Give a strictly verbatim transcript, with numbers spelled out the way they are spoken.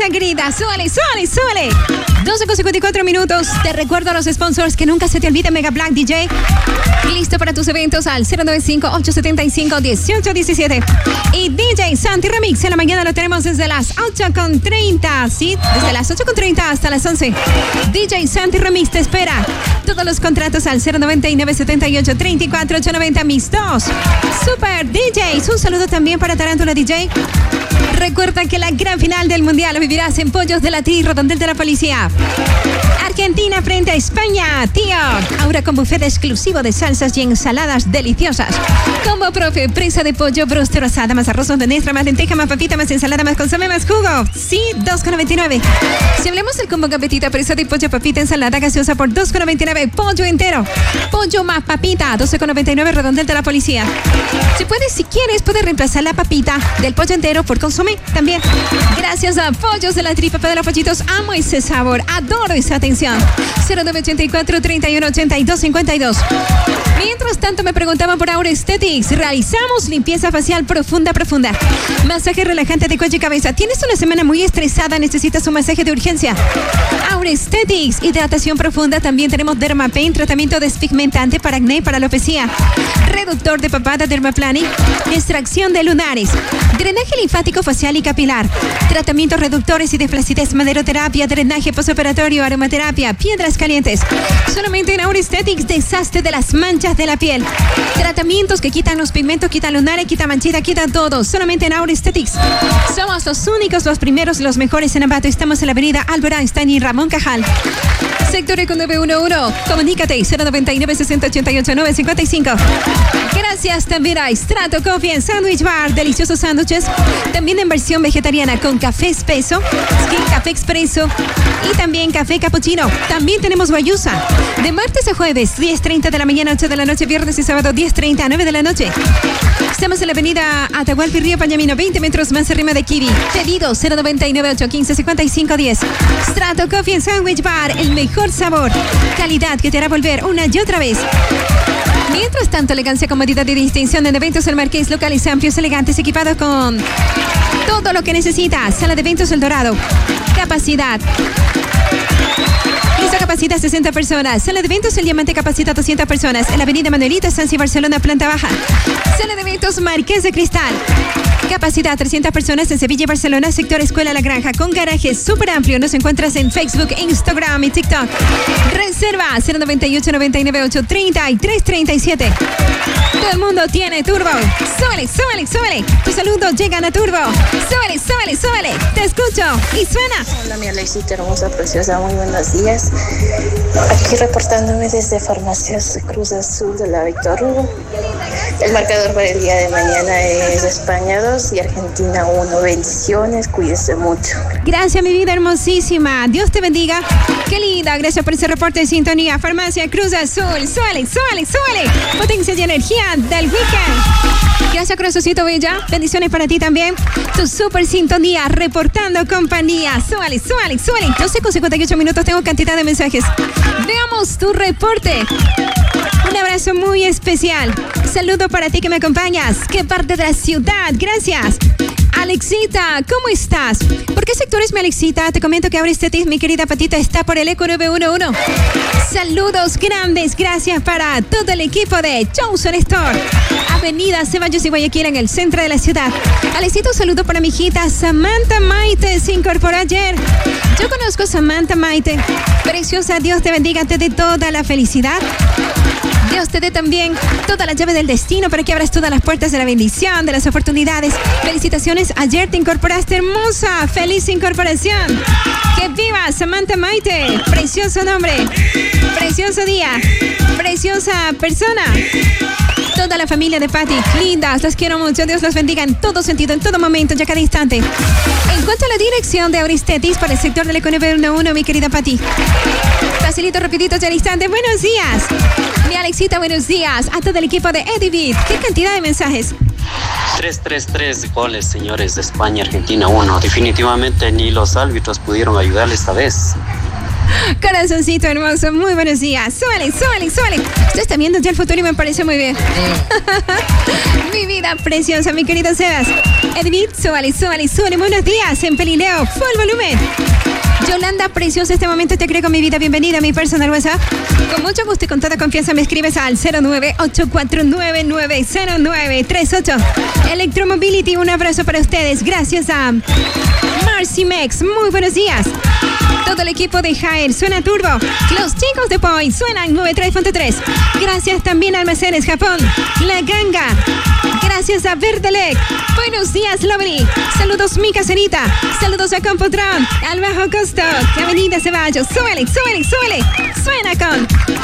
linda querida. Súbale, súbale, súbale. doce con cincuenta y cuatro minutos. Te recuerdo a los sponsors que nunca se te olvide Mega Black D J. Listo para tus eventos al cero nueve cinco, ocho siete cinco, uno ocho uno siete. Y D J Santi Remix en la mañana lo tenemos desde las ocho con treinta. Sí, desde las ocho con treinta hasta las once. D J Santi Remix te espera. Todos los contratos al cero nueve nueve, siete ocho, tres cuatro, ocho nueve zero. Mis dos Super D Js. Un saludo también para Tarántula D J. Recuerda que la gran final del mundial lo vivirás en Pollos de la Tri, Redondel de la Policía. Argentina frente a España, tío. Ahora con buffet exclusivo de salsas y ensaladas deliciosas. Combo profe, presa de pollo, bróster asada, más arroz de nestra, más lenteja, más papita, más ensalada, más consomé, más jugo. Sí, dos con noventa y nueve. Si hablamos del combo gambetita, presa de pollo, papita, ensalada gaseosa por dos con noventa y nueve. Pollo entero. Pollo más papita, doce con noventa y nueve, Redondel de la Policía. Si puedes, si quieres, puedes reemplazar la papita del pollo entero por consomé también. Gracias a Pollos de la Tri, papá de los pollitos. Amo ese sabor, adoro esa atención. cero nueve ocho cuatro, treinta y uno, ochenta y dos, cincuenta y dos. Mientras tanto me preguntaban por Aura Aesthetics. Realizamos limpieza facial profunda, profunda. Masaje relajante de cuello y cabeza. ¿Tienes una semana muy estresada? ¿Necesitas un masaje de urgencia? Aura Aesthetics. Hidratación profunda. También tenemos Dermapen, tratamiento despigmentante para acné, para alopecia. Reductor de papada, Dermaplaning. Extracción de lunares. Drenaje linfático facial y capilar. Tratamientos reductores y de flacidez, maderoterapia, drenaje postoperatorio, aromaterapia, piedras calientes. Solamente en Aura Aesthetics, desastre de las manchas de la piel. Tratamientos que quitan los pigmentos, quitan lunares, quitan manchita, quitan todo. Solamente en Aura Aesthetics. Somos los únicos, los primeros, los mejores en Ambato. Estamos en la avenida Albert Einstein y Ramón Cajal. Sector Eco nueve uno uno. Comunícate cero nueve nueve, sesenta, ochenta y ocho, nueve cincuenta y cinco. Gracias también a Strato Coffee and Sandwich Bar. Deliciosos sándwiches. También en versión vegetariana con café espeso, skin café expreso y también café cappuccino. También tenemos guayusa. De martes a jueves, diez treinta de la mañana, ocho de la noche, viernes y sábado, diez treinta, nueve de la noche. Estamos en la avenida Atahualpa y Río Pañamino, veinte metros más arriba de Kiwi. Pedido cero nueve nueve, ocho uno cinco, cincuenta y cinco diez. Strato Coffee and Sandwich Bar. El mejor sabor. Calidad que te hará volver una y otra vez. Mientras tanto, elegancia, comodidad y distinción en eventos El Marqués, locales amplios, elegantes, equipados con todo lo que necesitas. Sala de eventos El Dorado. Capacidad. Listo, capacita sesenta personas. Sala de eventos El Diamante capacita doscientas personas. En la avenida Manuelita Sansi, Barcelona, planta baja. Sala de eventos Marqués de Cristal. Capacidad trescientas personas en Sevilla y Barcelona, sector Escuela La Granja, con garaje súper amplio. Nos encuentras en Facebook, Instagram y TikTok. Reserva cero nueve ocho, noventa y nueve, ocho treinta y tres treinta y siete. Todo el mundo tiene turbo. Súbele, súbele, súbele. Tus saludos llegan a turbo. Súbele, súbele, súbele. Te escucho y suena. Hola, mi Alexita hermosa, preciosa. Muy buenos días. Aquí reportándome desde Farmacias Cruz Azul de la Víctor Hugo. El marcador para el día de mañana es España dos y Argentina uno. Bendiciones, cuídese mucho. Gracias, mi vida hermosísima. Dios te bendiga. Qué linda. Gracias por ese reporte de sintonía. Farmacia Cruz Azul. Súbale, súbale, súbale. Potencia y energía del weekend. Gracias, corazoncito bella. Bendiciones para ti también. Tu super sintonía, reportando compañía. Súbale, súbale, súbale. doce con cincuenta y ocho minutos. Tengo cantidad de mensajes. Veamos tu reporte. Un abrazo muy especial. Saludo para ti que me acompañas. ¿Qué parte de la ciudad? Gracias. Alexita, ¿cómo estás? ¿Por qué sector es mi Alexita? Te comento que Aura Aesthetics, mi querida patita, está por el Eco nueve uno uno. Saludos grandes, gracias para todo el equipo de Chosen Store. Avenida Ceballos y Guayaquil en el centro de la ciudad. Alexita, un saludo para mi hijita Samantha Maite, se incorporó ayer. Yo conozco a Samantha Maite. Preciosa, Dios te bendiga, te dé toda la felicidad. Dios te dé también toda la llave del destino para que abras todas las puertas de la bendición, de las oportunidades. Felicitaciones, ayer te incorporaste hermosa. Feliz incorporación. ¡Que viva Samantha Maite! Precioso nombre, precioso día, preciosa persona. Toda la familia de Patty, lindas, las quiero mucho. Dios los bendiga en todo sentido, en todo momento, ya cada instante. En cuanto a la dirección de Aura Aesthetics para el sector del Eco nueve uno uno, mi querida Patty. Facilito, rapidito, ya al instante. Buenos días. Mi Alexita, buenos días. A todo el equipo de Edivit. ¿Qué cantidad de mensajes? tres tres tres goles, señores, de España, Argentina uno. Definitivamente ni los árbitros pudieron ayudarle esta vez. Corazoncito hermoso, muy buenos días. Súbale, súbale, súbale. Usted está viendo ya el futuro y me parece muy bien. Mi vida preciosa, mi querido Sebas. Edith, súbale, súbale, súbale. Buenos días en Pelineo. Full volumen. Yolanda, preciosa, este momento te agrego mi vida. Bienvenida a mi personal WhatsApp. Con mucho gusto y con toda confianza me escribes al cero nueve ocho cuatro nueve nueve cero nueve tres ocho. Electromobility, un abrazo para ustedes. Gracias a Marcy Mex. Muy buenos días. Todo el equipo de Jael suena turbo. Los chicos de Point suenan noventa y tres punto tres. Gracias también a Almacenes Japón. La Ganga. Gracias a Verdelec. Buenos días, Lovely. Saludos, mi caserita. Saludos a Compotron. Al bajo costo. Avenida Ceballos. Súbele, súbele, súbele. Suena con